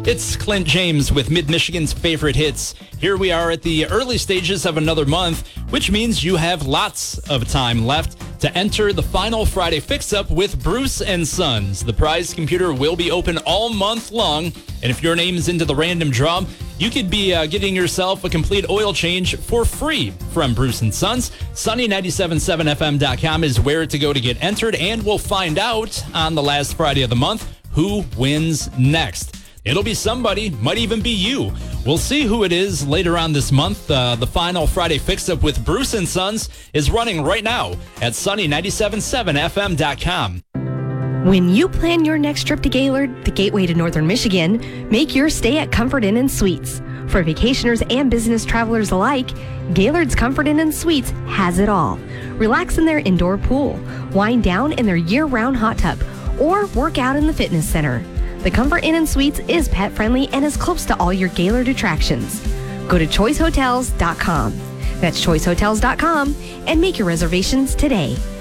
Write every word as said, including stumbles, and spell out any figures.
It's Clint James with Mid-Michigan's favorite hits. Here we are at the early stages of another month, which means you have lots of time left to enter the final Friday Fix-Up with Bruce and Sons. The prize computer will be open all month long, and if your name is into the random draw, you could be uh, getting yourself a complete oil change for free from Bruce and Sons. Sunny ninety-seven point seven F M dot com is where to go to get entered, and we'll find out on the last Friday of the month who wins next. It'll be somebody, might even be you. We'll see who it is later on this month. Uh, the final Friday Fix-Up with Bruce and Sons is running right now at sunny ninety-seven point seven F M dot com. When you plan your next trip to Gaylord, the gateway to northern Michigan, make your stay at Comfort Inn and Suites. For vacationers and business travelers alike, Gaylord's Comfort Inn and Suites has it all. Relax in their indoor pool, wind down in their year-round hot tub, or work out in the fitness center. The Comfort Inn and Suites is pet-friendly and is close to all your Gaylord attractions. Go to choice hotels dot com. That's choice hotels dot com and make your reservations today.